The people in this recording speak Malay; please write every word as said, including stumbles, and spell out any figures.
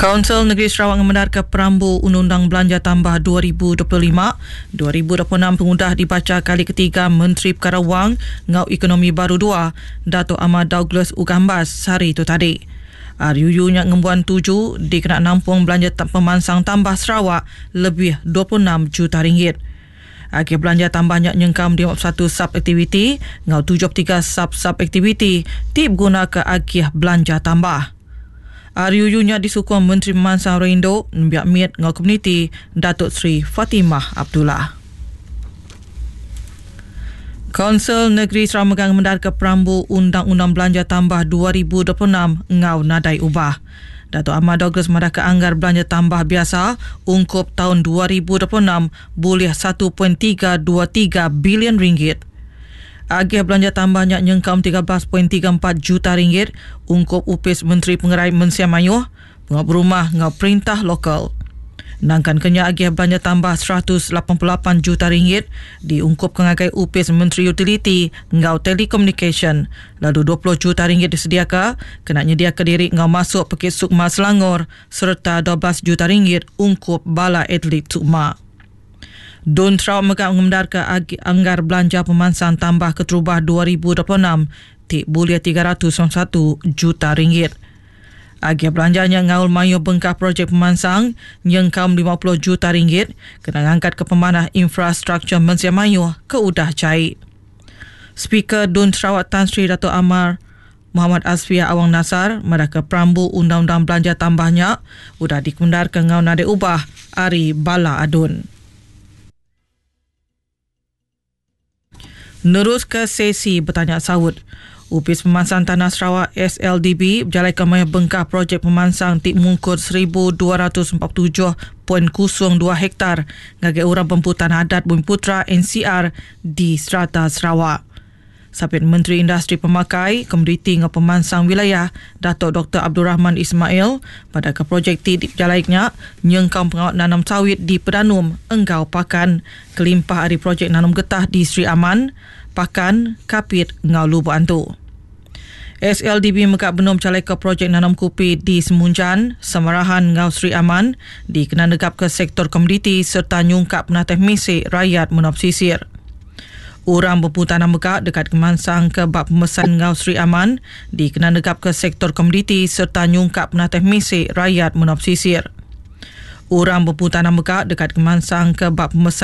Kaunsil Negeri Sarawak membenarkan perambu Undang-Undang Belanja Tambah dua ribu dua puluh lima dua ribu dua puluh enam pengundah dibaca kali ketiga Menteri Perkara Wang Ngau Ekonomi Baru dua, Dato' Ahmad Douglas Ugambas hari itu tadi. R U U-nya ngembuan tuju dikena nampung belanja pemansang tambah Sarawak lebih dua puluh enam juta ringgit. Agih belanja tambahnya nyengkam lima puluh satu sub-aktiviti, ngau tujuh puluh tiga sub-sub-aktiviti tip guna ke agih belanja tambah. R U U-nya disukung Menteri Pemansang Rindo, Mbiak Miet ngau komuniti, Datuk Seri Fatimah Abdullah. Kaunsil Negeri Sarawak megang mendarka perambu Undang-Undang Belanja Tambah dua ribu dua puluh enam ngau nadai ubah. Dato' Ahmad Douglas mendarka anggar belanja tambah biasa ungkup tahun dua ribu dua puluh enam boleh satu perpuluhan tiga dua tiga bilion ringgit. Agih belanja tambahnya nyengkam tiga belas perpuluhan tiga empat juta ringgit ungkup upis Menteri Pengerai Mensia Mayuh, pengap rumah ngau perintah lokal. Nangkan kenya agih belanja tambah seratus lapan puluh lapan juta ringgit diungkup kengagai upis Menteri Utiliti ngau Telekomunikasi, lalu dua puluh juta ringgit disediakan kena nyedia ke diri ngau masuk Pekit Sukma Selangor serta dua belas juta ringgit ungkup Bala Atlet Sukma. Dun Sarawak megang mendarka anggar belanja pemansang tambah keterubah dua ribu dua puluh enam tik boleh tiga ratus satu juta ringgit. Agih belanjanya ngaul mayu bengkah projek pemansang nyengkam lima puluh juta ringgit kena angkat ke pemanah infrastruktur Mensia Mayuh ke udah cair. Speaker Dun Sarawak Tan Sri Dato' Amar Muhammad Asfiah Awang Nasar meraka perambu Undang-Undang Belanja Tambahnya udah dikundar ke ngau nadai ubah Ari Bala Adun. Nerus ke sesi bertanya sahut. Upis Pemansang Tanah Sarawak S L D B berjalankan maya bengkah projek pemansang tik mungkut seribu dua ratus empat puluh tujuh perpuluhan kosong dua hektar ngagai orang pemputan adat Bumiputra N C R di Strata Sarawak. Sapit Menteri Industri Pemakai, Komoditi ngau Pemansang Wilayah, Datuk Doktor Abdul Rahman Ismail pada ke projek tik berjalannya nyengkam pengawat nanam sawit di Pedanum, Enggau Pakan, kelimpah hari projek nanam getah di Sri Aman, Pakan, Kapit, ngau Lubuk Antu. S L D B mekak benom calai ke projek nanam kopi di Semunjan, Samarahan, ngau Sri Aman, dikena negap ke sektor komoditi serta nyungkap penatih mesik rakyat menop sisir. Orang berputanan mekak dekat kemansang ke bab pemesan ngau Sri Aman, dikena negap ke sektor komoditi serta nyungkap penatih mesik rakyat menop sisir. Orang berputanan mekak dekat kemansang ke bab pemesan